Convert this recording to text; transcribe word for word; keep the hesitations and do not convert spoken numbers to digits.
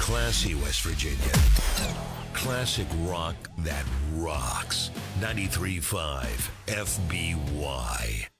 Classy West Virginia. Classic rock that rocks. ninety-three point five F B Y.